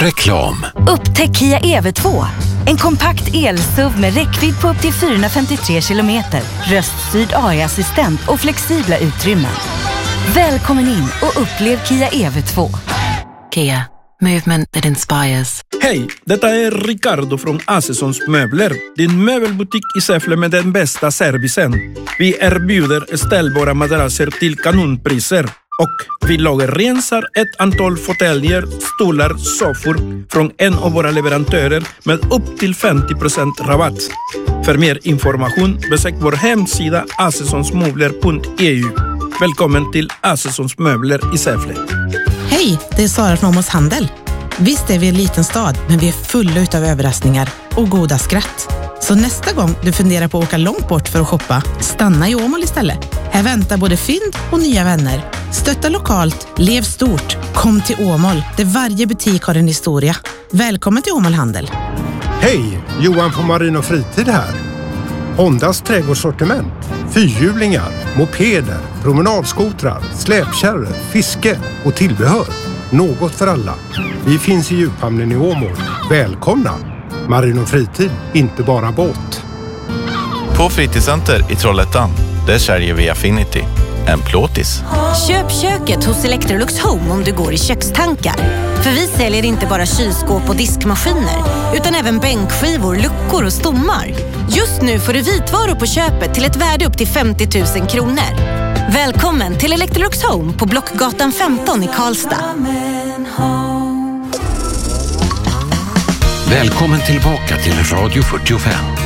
Reklam. Upptäck Kia EV2. En kompakt el-SUV med räckvidd på upp till 453 kilometer, röststyrd AI-assistent och flexibla utrymmen. Välkommen in och upplev Kia EV2. Kia. Movement that inspires. Hej, detta är Ricardo från Asesons Möbler. Din möbelbutik i Säffle med den bästa servicen. Vi erbjuder ställbara madrasser till kanonpriser. Och vi lagerrensar ett antal fåtöljer, stolar, soffor från en av våra leverantörer med upp till 50% rabatt. För mer information besök vår hemsida asesonsmöbler.eu. Välkommen till Asesons Möbler i Säffle. Hej, det är Sara från Åmåls Handel. Visst är vi en liten stad, men vi är fulla utav överraskningar och goda skratt. Så nästa gång du funderar på att åka långt bort för att shoppa, stanna i Åmål istället. Här väntar både fynd och nya vänner. Stötta lokalt, lev stort. Kom till Åmål, där varje butik har en historia. Välkommen till Åmål Handel. Hej, Johan från Marin och Fritid här. Hondas trädgårdssortiment, fyrhjulingar, mopeder, promenadskotrar, släpkärror, fiske och tillbehör. Något för alla. Vi finns i djuphamnen i Åmål. Välkomna! Marin och Fritid, inte bara båt. På Fritidscenter i Trollhättan, där säljer vi Affinity, en plåtis. Köp köket hos Electrolux Home om du går i kökstankar. För vi säljer inte bara kylskåp och diskmaskiner, utan även bänkskivor, luckor och stommar. Just nu får du vitvaror på köpet till ett värde upp till 50 000 kronor. Välkommen till Electrolux Home på Blockgatan 15 i Karlstad. Välkommen tillbaka till Radio 45.